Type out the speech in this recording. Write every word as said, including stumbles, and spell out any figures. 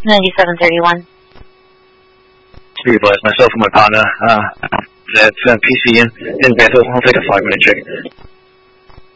ninety-seven thirty-one. Speed advise myself and my partner. Uh, that's uh, P C in, in Bethel. I'll take a five minute check.